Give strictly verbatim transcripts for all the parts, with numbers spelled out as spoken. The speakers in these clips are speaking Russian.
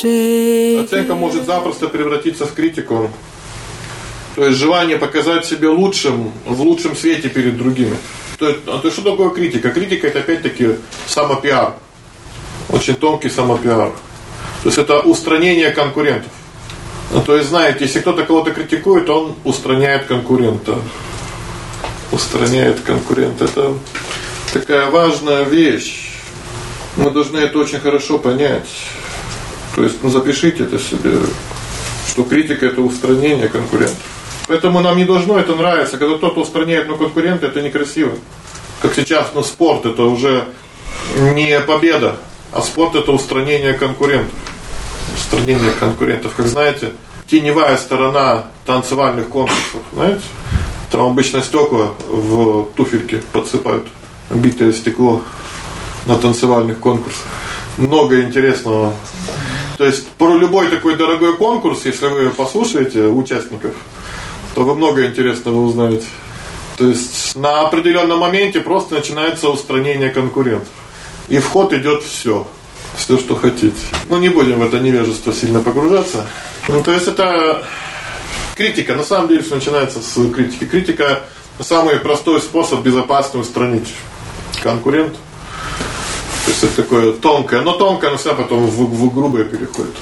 Оценка может запросто превратиться в критику. То есть желание показать себя лучшим, в лучшем свете перед другими. То есть, а то есть что такое критика? Критика — это опять-таки самопиар. Очень тонкий самопиар. То есть это устранение конкурентов. Ну, то есть, знаете, если кто-то кого-то критикует, он устраняет конкурента. Устраняет конкурента. Это такая важная вещь. Мы должны это очень хорошо понять. То есть, ну, запишите это себе, что критика — это устранение конкурента. Поэтому нам не должно это нравиться. Когда кто-то устраняет ну, конкурента, это некрасиво. Как сейчас, ну, спорт — это уже не победа, а спорт — это устранение конкурентов. Устранение конкурентов. Как знаете, теневая сторона танцевальных конкурсов, знаете? Там обычно стекла в туфельке подсыпают, битое стекло на танцевальных конкурсах. Много интересного. То есть про любой такой дорогой конкурс, если вы послушаете участников, то вы много интересного узнаете. То есть на определенном моменте просто начинается устранение конкурентов. И в ход идет все. Все, что хотите. Ну, не будем в это невежество сильно погружаться. Ну, то есть это критика. На самом деле все начинается с критики. Критика — самый простой способ безопасно устранить конкурента. То есть это такое тонкое, но тонкое, но всегда потом в, в грубое переходит.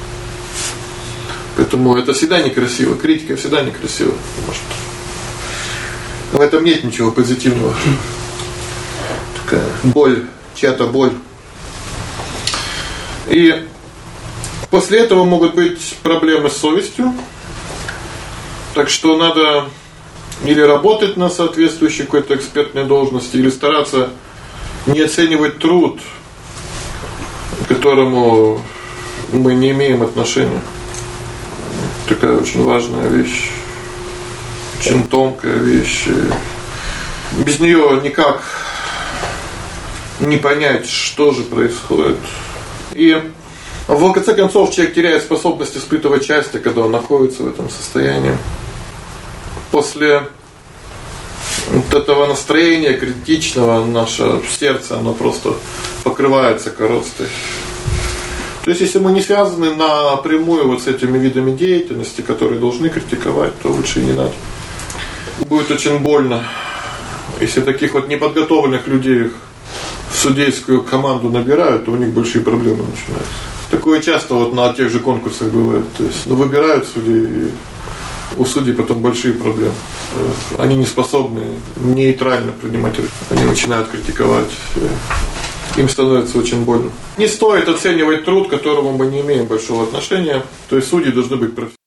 Поэтому это всегда некрасиво. Критика всегда некрасиво. Может. В этом нет ничего позитивного. Такая боль, чья-то боль. И после этого могут быть проблемы с совестью. Так что надо или работать на соответствующей какой-то экспертной должности, или стараться не оценивать труд, к которому мы не имеем отношения. Такая очень важная вещь, очень тонкая вещь. Без нее никак не понять, что же происходит. И в конце концов человек теряет способность испытывать счастье, когда он находится в этом состоянии. После вот этого настроения критичного наше сердце, оно просто покрывается коростой. То есть, если мы не связаны напрямую вот с этими видами деятельности, которые должны критиковать, то лучше и не надо. Будет очень больно, если таких вот неподготовленных людей в судейскую команду набирают, то у них большие проблемы начинаются. Такое часто вот на тех же конкурсах бывает. То есть, ну, выбирают судей, и у судей потом большие проблемы. Они не способны нейтрально принимать решения. Они начинают критиковать. Им становится очень больно. Не стоит оценивать труд, к которому мы не имеем большого отношения. То есть судьи должны быть профессионалами.